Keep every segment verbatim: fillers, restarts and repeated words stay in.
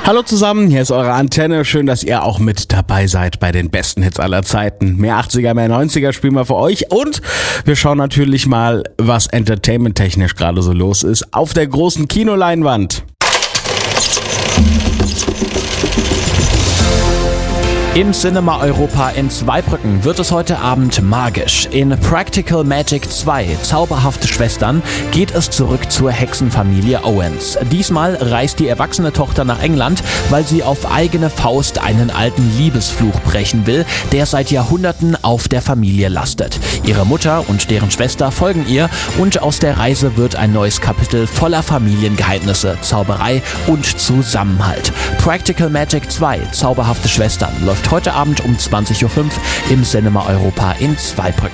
Hallo zusammen, hier ist eure Antenne. Schön, dass ihr auch mit dabei seid bei den besten Hits aller Zeiten. Mehr achtziger, mehr neunziger spielen wir für euch. Und wir schauen natürlich mal, was entertainment-technisch gerade so los ist auf der großen Kinoleinwand. Im Cinema Europa in Zweibrücken wird es heute Abend magisch. In Practical Magic zwei, Zauberhafte Schwestern, geht es zurück zur Hexenfamilie Owens. Diesmal reist die erwachsene Tochter nach England, weil sie auf eigene Faust einen alten Liebesfluch brechen will, der seit Jahrhunderten auf der Familie lastet. Ihre Mutter und deren Schwester folgen ihr und aus der Reise wird ein neues Kapitel voller Familiengeheimnisse, Zauberei und Zusammenhalt. Practical Magic zwei, Zauberhafte Schwestern, läuft heute Abend um zwanzig Uhr fünf im Cinema Europa in Zweibrücken.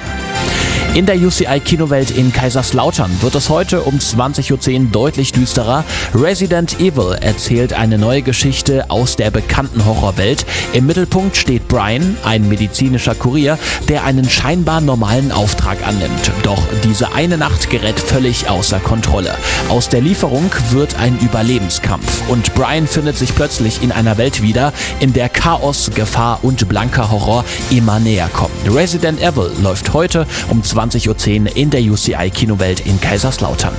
In der U C I-Kinowelt in Kaiserslautern wird es heute um zwanzig Uhr zehn deutlich düsterer. Resident Evil erzählt eine neue Geschichte aus der bekannten Horrorwelt. Im Mittelpunkt steht Brian, ein medizinischer Kurier, der einen scheinbar normalen Auftrag annimmt. Doch diese eine Nacht gerät völlig außer Kontrolle. Aus der Lieferung wird ein Überlebenskampf und Brian findet sich plötzlich in einer Welt wieder, in der Chaos, Gefahr und blanker Horror immer näher kommen. Resident Evil läuft heute um zwanzig Uhr zehn in der U C I-Kinowelt in Kaiserslautern.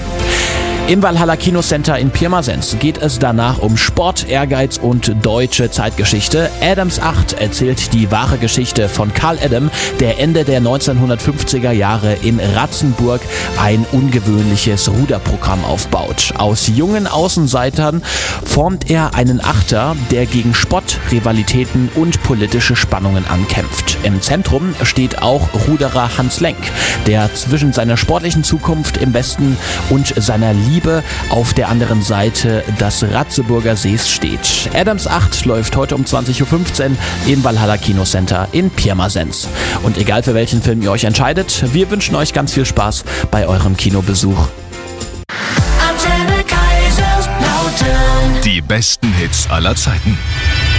Im Valhalla Kinocenter in Pirmasens geht es danach um Sport, Ehrgeiz und deutsche Zeitgeschichte. Adams acht erzählt die wahre Geschichte von Karl Adam, der Ende der neunzehnhundertfünfziger Jahre in Ratzenburg ein ungewöhnliches Ruderprogramm aufbaut. Aus jungen Außenseitern formt er einen Achter, der gegen Spott, Rivalitäten und politische Spannungen ankämpft. Im Zentrum steht auch Ruderer Hans Lenk, der zwischen seiner sportlichen Zukunft im Westen und seiner Liebe auf der anderen Seite des Ratzeburger Sees steht. Adams acht läuft heute um zwanzig Uhr fünfzehn im Valhalla Kinocenter in Pirmasens. Und egal für welchen Film ihr euch entscheidet, wir wünschen euch ganz viel Spaß bei eurem Kinobesuch. Antenne Kaiserslautern. Die besten Hits aller Zeiten.